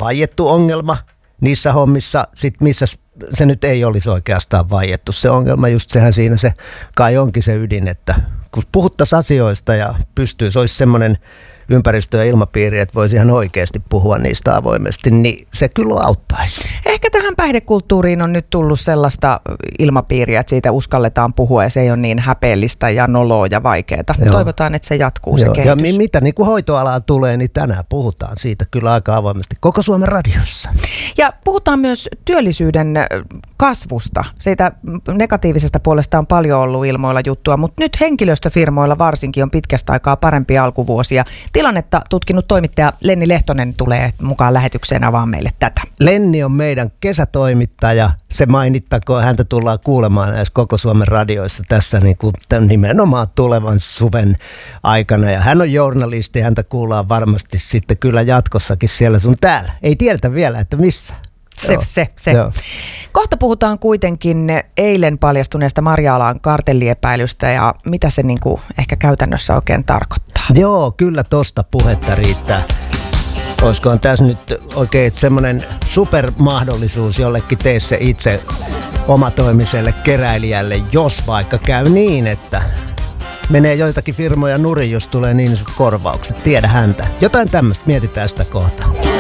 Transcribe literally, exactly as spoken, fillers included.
vaiettu ongelma niissä hommissa, sit missä se nyt ei olisi oikeastaan vaiettu. Se ongelma, just sehän siinä se kai onkin se ydin, että kun puhuttaisiin asioista ja pystyisi, olisi semmoinen ympäristö ja ilmapiiri, että voisi ihan oikeasti puhua niistä avoimesti, niin se kyllä auttaisi. Ehkä tähän päihdekulttuuriin on nyt tullut sellaista ilmapiiriä, että siitä uskalletaan puhua ja se ei ole niin häpeellistä ja noloa ja vaikeaa. Joo. Toivotaan, että se jatkuu se Joo. kehitys. Ja mitä niin kuin hoitoalaan tulee, niin tänään puhutaan siitä kyllä aika avoimesti koko Suomen radiossa. Ja puhutaan myös työllisyyden kasvusta. Siitä negatiivisesta puolesta on paljon ollut ilmoilla juttua, mutta nyt henkilöstöfirmoilla varsinkin on pitkästä aikaa parempia alkuvuosia. Tilannetta tutkinut toimittaja Lenni Lehtonen tulee mukaan lähetykseen avaamaan meille tätä. Lenni on meidän kesätoimittaja. Se mainittakoon, häntä tullaan kuulemaan näissä koko Suomen radioissa tässä niin kuin nimenomaan tulevan suven aikana. Ja hän on journalisti, häntä kuullaan varmasti sitten kyllä jatkossakin siellä sun täällä. Ei tiedetä vielä, että missä. Se, se, se. Joo. Kohta puhutaan kuitenkin eilen paljastuneesta Marja-alan kartelliepäilystä ja mitä se niin kuin ehkä käytännössä oikein tarkoittaa. Joo, kyllä tosta puhetta riittää. Olisikohan tässä nyt oikein semmoinen supermahdollisuus jollekin tee se itse omatoimiselle keräilijälle, jos vaikka käy niin, että menee joitakin firmoja nurin, jos tulee niin isot korvaukset. Tiedä häntä. Jotain tämmöistä, mietitään sitä kohtaa.